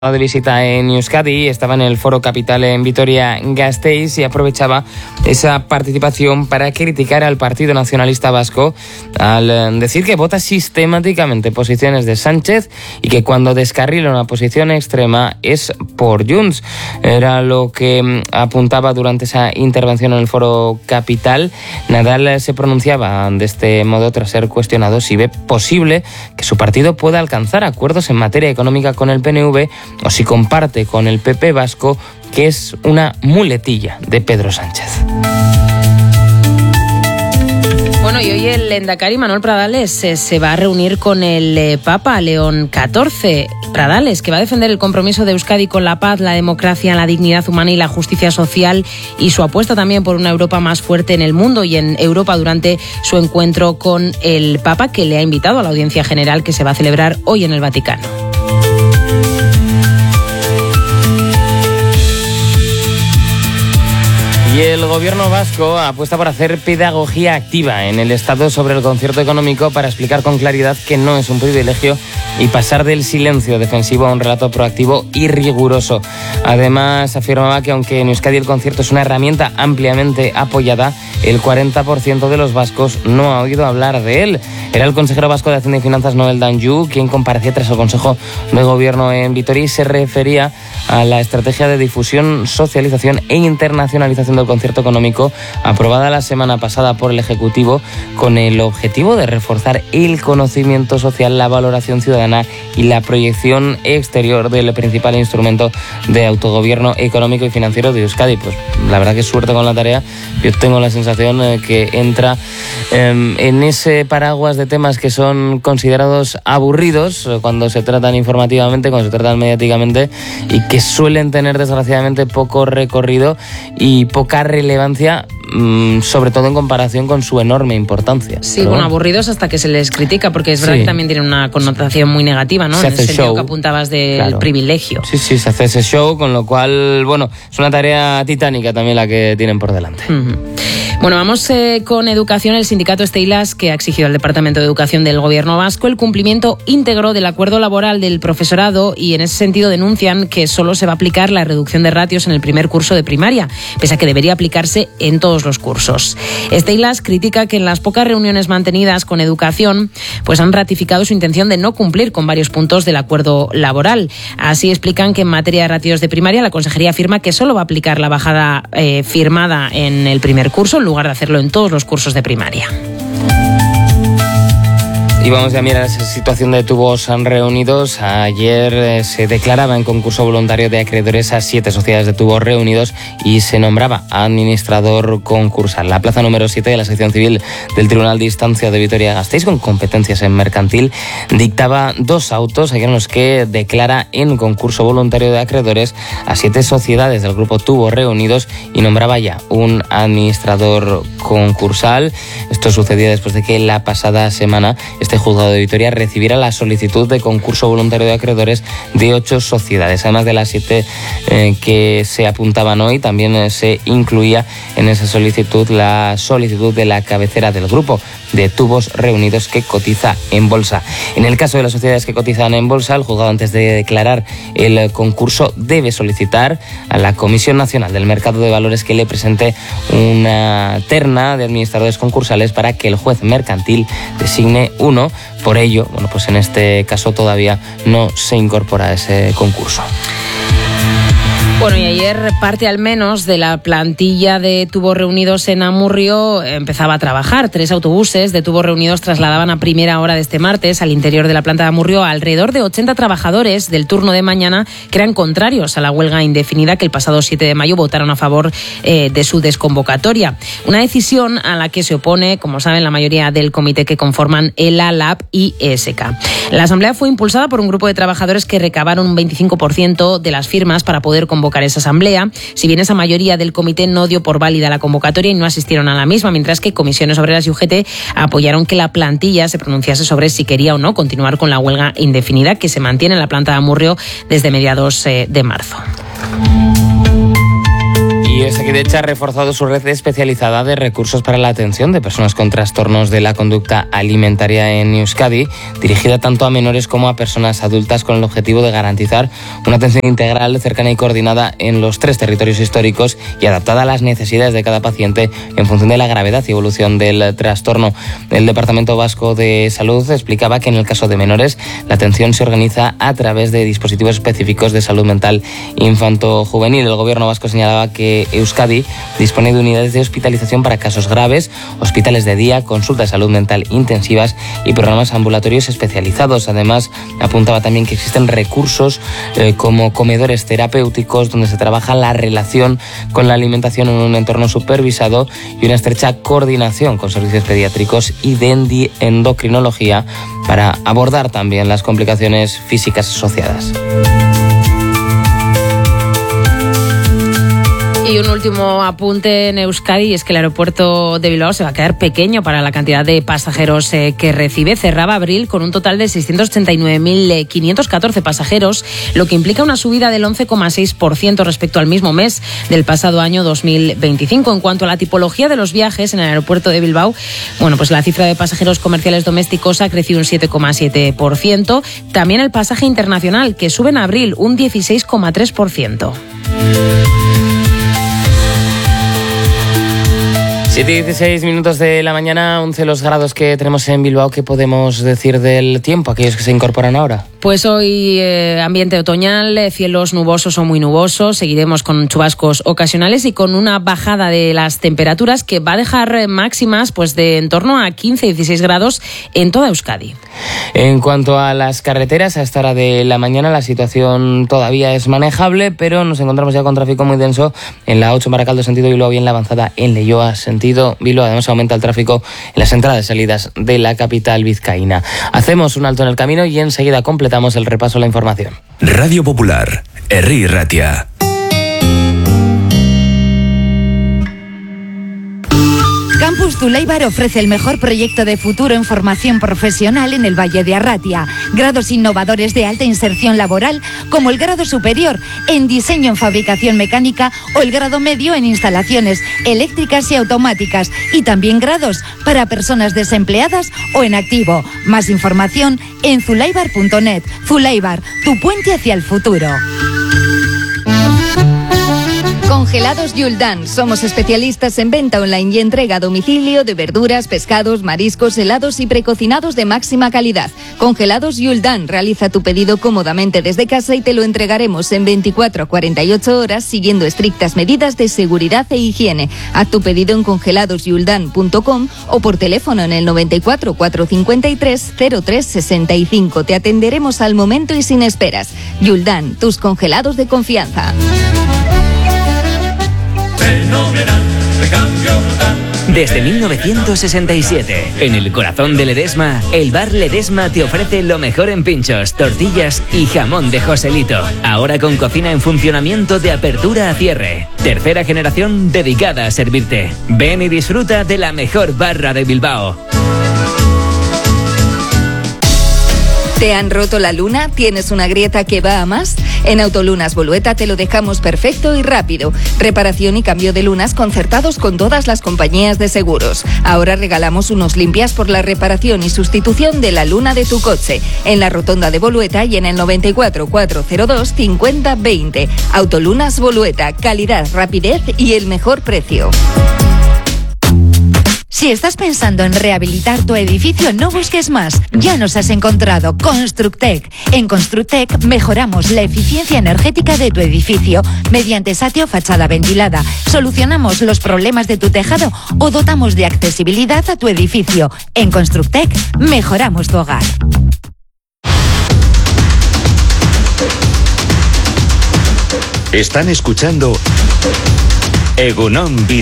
de visita en Euskadi, estaba en el Foro Capital en Vitoria-Gasteiz y aprovechaba esa participación para criticar al Partido Nacionalista Vasco al decir que vota sistemáticamente posiciones de Sánchez y que cuando descarrila una posición extrema es por Junts. Era lo que apuntaba durante esa intervención en el Foro Capital. Nadal se pronunciaba de este modo tras ser cuestionado si ve posible que su partido pueda alcanzar acuerdos en materia económica con el PNV o si comparte con el PP vasco que es una muletilla de Pedro Sánchez. Bueno, y hoy el lehendakari Manuel Pradales se va a reunir con el Papa León XIV. Pradales, que va a defender el compromiso de Euskadi con la paz, la democracia, la dignidad humana y la justicia social, y su apuesta también por una Europa más fuerte en el mundo y en Europa durante su encuentro con el Papa, que le ha invitado a la audiencia general que se va a celebrar hoy en el Vaticano. Y el gobierno vasco apuesta por hacer pedagogía activa en el Estado sobre el concierto económico para explicar con claridad que no es un privilegio y pasar del silencio defensivo a un relato proactivo y riguroso. Además, afirmaba que aunque en Euskadi el concierto es una herramienta ampliamente apoyada, el 40% de los vascos no ha oído hablar de él. Era el consejero vasco de Hacienda y Finanzas, Noel Danjou, quien comparecía tras el Consejo de Gobierno en Vitoria y se refería a la estrategia de difusión, socialización e internacionalización del concierto económico aprobada la semana pasada por el Ejecutivo con el objetivo de reforzar el conocimiento social, la valoración ciudadana y la proyección exterior del principal instrumento de autogobierno económico y financiero de Euskadi. Pues la verdad que suerte con la tarea. Yo tengo la sensación que entra en ese paraguas de temas que son considerados aburridos cuando se tratan informativamente, cuando se tratan mediáticamente y que suelen tener desgraciadamente poco recorrido y poca relevancia, sobre todo en comparación con su enorme importancia. Sí, bueno, aburridos hasta que se les critica, porque es verdad que también tienen una connotación muy negativa, ¿no? Se en hace el sentido show, que apuntabas del privilegio. Sí, se hace ese show, con lo cual, bueno, es una tarea titánica también la que tienen por delante. Bueno, vamos con educación. El sindicato Steilas, que ha exigido al Departamento de Educación del Gobierno vasco el cumplimiento íntegro del acuerdo laboral del profesorado, y en ese sentido denuncian que solo se va a aplicar la reducción de ratios en el primer curso de primaria, pese a que debería aplicarse en todos los cursos. Steilas critica que en las pocas reuniones mantenidas con educación pues han ratificado su intención de no cumplir con varios puntos del acuerdo laboral. Así explican que en materia de ratios de primaria la Consejería afirma que solo va a aplicar la bajada firmada en el primer curso en lugar de hacerlo en todos los cursos de primaria. Y vamos a mirar esa situación de tubos reunidos. Ayer se declaraba en concurso voluntario de acreedores a 7 sociedades de tubos reunidos y se nombraba administrador concursal. La plaza número 7 de la sección civil del Tribunal de Instancia de Vitoria-Gasteiz, con competencias en mercantil, dictaba 2 autos en los que declara en concurso voluntario de acreedores a 7 sociedades del grupo Tubos Reunidos y nombraba ya un administrador concursal. Esto sucedía después de que la pasada semana este juzgado de Vitoria recibiera la solicitud de concurso voluntario de acreedores de 8 sociedades. Además de las 7 que se apuntaban hoy, también se incluía en esa solicitud la solicitud de la cabecera del grupo de Tubos Reunidos que cotiza en bolsa. En el caso de las sociedades que cotizan en bolsa, el juzgado, antes de declarar el concurso, debe solicitar a la Comisión Nacional del Mercado de Valores que le presente una terna de administradores concursales para que el juez mercantil designe uno. Por ello, bueno, pues en este caso todavía no se incorpora a ese concurso. Bueno, y ayer parte al menos de la plantilla de Tubos Reunidos en Amurrio empezaba a trabajar. 3 autobuses de Tubos Reunidos trasladaban a primera hora de este martes al interior de la planta de Amurrio a alrededor de 80 trabajadores del turno de mañana que eran contrarios a la huelga indefinida que el pasado 7 de mayo votaron a favor de su desconvocatoria. Una decisión a la que se opone, como saben, la mayoría del comité que conforman ELA, LAB y ESK. La asamblea fue impulsada por un grupo de trabajadores que recabaron un 25% de las firmas para poder convocar esa asamblea, si bien esa mayoría del comité no dio por válida la convocatoria y no asistieron a la misma, mientras que Comisiones Obreras y UGT apoyaron que la plantilla se pronunciase sobre si quería o no continuar con la huelga indefinida que se mantiene en la planta de Amurrio desde mediados de marzo. Y Osakidetza ha reforzado su red especializada de recursos para la atención de personas con trastornos de la conducta alimentaria en Euskadi, dirigida tanto a menores como a personas adultas, con el objetivo de garantizar una atención integral, cercana y coordinada en los 3 territorios históricos y adaptada a las necesidades de cada paciente en función de la gravedad y evolución del trastorno. El Departamento Vasco de Salud explicaba que en el caso de menores la atención se organiza a través de dispositivos específicos de salud mental infanto-juvenil. El Gobierno vasco señalaba que Euskadi dispone de unidades de hospitalización para casos graves, hospitales de día, consultas de salud mental intensivas y programas ambulatorios especializados. Además, apuntaba también que existen recursos como comedores terapéuticos donde se trabaja la relación con la alimentación en un entorno supervisado y una estrecha coordinación con servicios pediátricos y de endocrinología para abordar también las complicaciones físicas asociadas. Y un último apunte en Euskadi, es que el aeropuerto de Bilbao se va a quedar pequeño para la cantidad de pasajeros que recibe. Cerraba abril con un total de 689.514 pasajeros, lo que implica una subida del 11,6% respecto al mismo mes del pasado año 2025. En cuanto a la tipología de los viajes en el aeropuerto de Bilbao, bueno, pues la cifra de pasajeros comerciales domésticos ha crecido un 7,7%. También el pasaje internacional, que sube en abril un 16,3%. 7:16 de la mañana, 11 los grados que tenemos en Bilbao. ¿Qué podemos decir del tiempo, aquellos que se incorporan ahora? Pues hoy ambiente otoñal, cielos nubosos o muy nubosos, seguiremos con chubascos ocasionales y con una bajada de las temperaturas que va a dejar máximas pues de en torno a 15-16 grados en toda Euskadi. En cuanto a las carreteras, a esta hora de la mañana la situación todavía es manejable, pero nos encontramos ya con tráfico muy denso en la 8 Baracaldo sentido Bilbao y en la avanzada en Leioa sentido Bilbao. Además aumenta el tráfico en las entradas y salidas de la capital vizcaína. Hacemos un alto en el camino y enseguida completamos el repaso a la información. Radio Popular, Herri Ratia. Campus Zulaibar ofrece el mejor proyecto de futuro en formación profesional en el Valle de Arratia. Grados innovadores de alta inserción laboral, como el grado superior en diseño en fabricación mecánica o el grado medio en instalaciones eléctricas y automáticas. Y también grados para personas desempleadas o en activo. Más información en zulaibar.net. Zulaibar, tu puente hacia el futuro. Congelados Yuldan. Somos especialistas en venta online y entrega a domicilio de verduras, pescados, mariscos, helados y precocinados de máxima calidad. Congelados Yuldan. Realiza tu pedido cómodamente desde casa y te lo entregaremos en 24 a 48 horas siguiendo estrictas medidas de seguridad e higiene. Haz tu pedido en congeladosyuldan.com o por teléfono en el 94 453 0365. Te atenderemos al momento y sin esperas. Yuldan, tus congelados de confianza. Desde 1967, en el corazón de Ledesma, el bar Ledesma te ofrece lo mejor en pinchos, tortillas y jamón de Joselito. Ahora con cocina en funcionamiento de apertura a cierre. Tercera generación dedicada a servirte. Ven y disfruta de la mejor barra de Bilbao. ¿Te han roto la luna? ¿Tienes una grieta que va a más? En Autolunas Bolueta te lo dejamos perfecto y rápido. Reparación y cambio de lunas concertados con todas las compañías de seguros. Ahora regalamos unos limpias por la reparación y sustitución de la luna de tu coche. En la rotonda de Bolueta y en el 94 402 50 20. Autolunas Bolueta, calidad, rapidez y el mejor precio. Si estás pensando en rehabilitar tu edificio, no busques más. Ya nos has encontrado Constructec. En Constructec mejoramos la eficiencia energética de tu edificio mediante satio fachada ventilada. Solucionamos los problemas de tu tejado o dotamos de accesibilidad a tu edificio. En Constructec mejoramos tu hogar. Están escuchando Egunon